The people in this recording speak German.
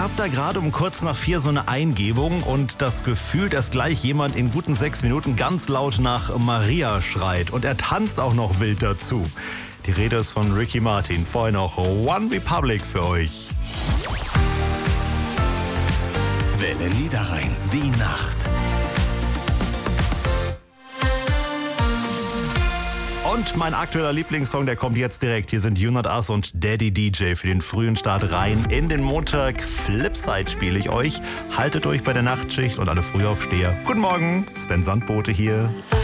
habe da gerade um kurz nach 4 so eine Eingebung und das Gefühl, dass gleich jemand in guten 6 Minuten ganz laut nach Maria schreit. Und er tanzt auch noch wild dazu. Die Rede ist von Ricky Martin. Vorher noch One Republic für euch. Welle Niederrhein, die Nacht. Und mein aktueller Lieblingssong, der kommt jetzt direkt. Hier sind You Not Us und Daddy DJ für den frühen Start rein in den Montag. Flipside spiele ich euch. Haltet euch bei der Nachtschicht und alle Frühaufsteher. Guten Morgen, Sven Sandbote hier.